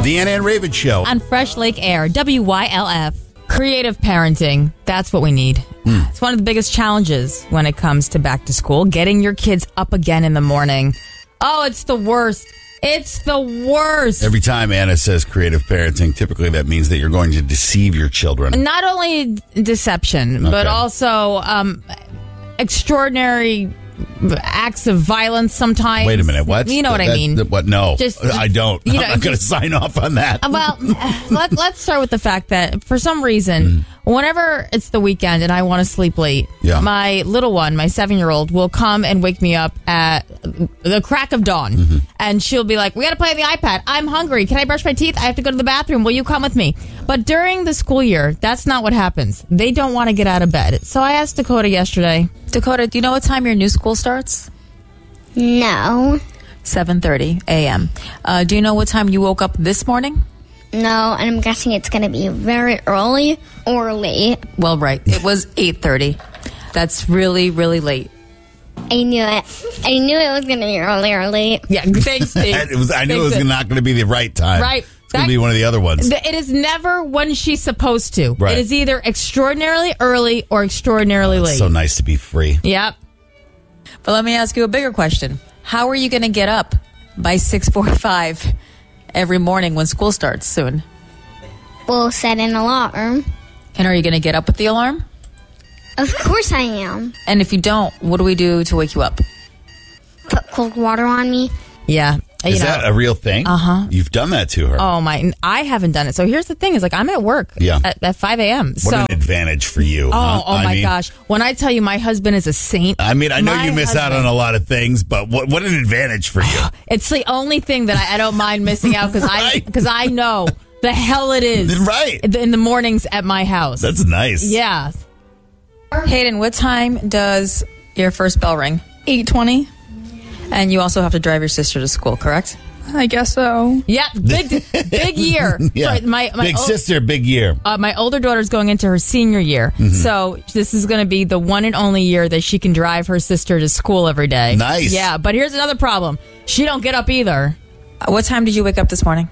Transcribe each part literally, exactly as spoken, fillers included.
The Anna and Raven Show. On Fresh Lake Air, W Y L F. Creative parenting. That's what we need. Mm. It's one of the biggest challenges when it comes to back to school. Getting your kids up again in the morning. Oh, it's the worst. It's the worst. Every time Anna says creative parenting, typically that means that you're going to deceive your children. Not only deception, okay. but also um, extraordinary acts of violence sometimes. Wait a minute, what? You know what that, I mean? That, what? No, just, I don't. You know, I'm not going to sign off on that. Well, let, let's start with the fact that for some reason, mm. whenever it's the weekend and I want to sleep late, yeah. my little one, my seven-year-old, will come and wake me up at the crack of dawn. Mm-hmm. And she'll be like, we got to play on the iPad. I'm hungry. Can I brush my teeth? I have to go to the bathroom. Will you come with me? But during the school year, that's not what happens. They don't want to get out of bed. So I asked Dakota yesterday. Dakota, do you know what time your new school starts? No. seven thirty a.m. Uh, do you know what time you woke up this morning? No, and I'm guessing it's going to be very early or late. Well, right. It was eight thirty. That's really, really late. I knew it. I knew it was going to be early or late. Yeah, thanks, Steve. it was, I knew thanks, it was not going to be the right time. Right. It's going to be one of the other ones. It is never when she's supposed to. Right. It is either extraordinarily early or extraordinarily oh, late. So nice to be free. Yep. But let me ask you a bigger question. How are you going to get up by six forty-five every morning when school starts soon? We'll set an alarm. And are you going to get up with the alarm? Of course I am. And if you don't, what do we do to wake you up? Put cold water on me. Yeah. You Is know, that a real thing? Uh-huh. You've done that to her. Oh, my. I haven't done it. So here's the thing is like I'm at work yeah. at, at five a.m. What so, an advantage for you. Oh, huh? oh I my mean, gosh. When I tell you my husband is a saint. I mean, I know you miss husband, out on a lot of things, but what what an advantage for you. It's the only thing that I, I don't mind missing out because right. I, because I know the hell it is. Right. In the mornings at my house. That's nice. Yeah. Hayden, what time does your first bell ring? eight twenty. And you also have to drive your sister to school, correct? I guess so. Yeah, big big year. yeah. Sorry, my, my big o- sister, big year. Uh, my older daughter's going into her senior year. Mm-hmm. So this is going to be the one and only year that she can drive her sister to school every day. Nice. Yeah, but here's another problem. She don't get up either. Uh, what time did you wake up this morning?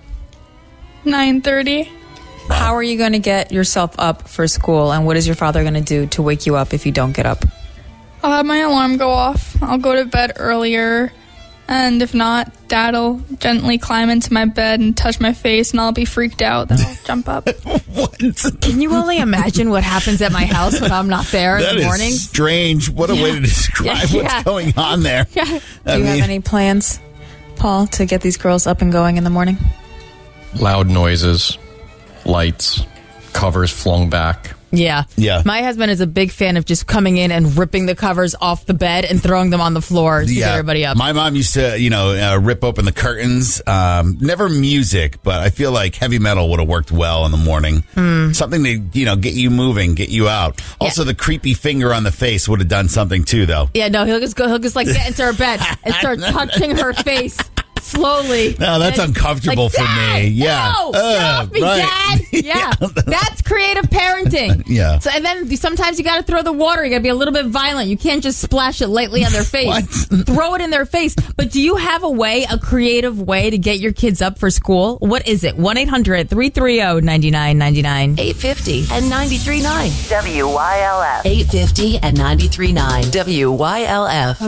nine thirty. How are you going to get yourself up for school, and what is your father going to do to wake you up if you don't get up? I'll have my alarm go off. I'll go to bed earlier. And if not, Dad'll gently climb into my bed and touch my face, and I'll be freaked out. Then I'll jump up. What? Can you only imagine what happens at my house when I'm not there that in the is morning? strange. What a Yeah. way to describe Yeah, what's yeah. going on there. Yeah. Do you I mean, have any plans, Paul, to get these girls up and going in the morning? Loud noises, lights, covers flung back. Yeah. Yeah. My husband is a big fan of just coming in and ripping the covers off the bed and throwing them on the floor to get everybody up. My mom used to, you know, uh, rip open the curtains. Um, never music, but I feel like heavy metal would have worked well in the morning. Mm. Something to, you know, get you moving, get you out. Also, Yeah. the creepy finger on the face would have done something too, though. Yeah, no, he'll just go, he'll just like get into her bed and start touching her face slowly. No, that's And, uncomfortable like, for Dad, me. Yeah. No, get Uh, off me, right. Dad. Yeah. That's creative parenting. Yeah. So, and then sometimes you got to throw the water. You got to be a little bit violent. You can't just splash it lightly on their face. What? Throw it in their face. But do you have a way, a creative way to get your kids up for school? What is it? one eight hundred three three zero nine nine nine nine. eight fifty and ninety-three point nine W Y L F. eight fifty and ninety-three point nine W Y L F.